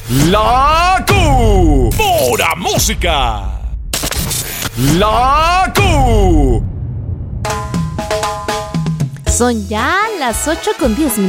La Q. Pura música. La Q. Son ya las 8:10.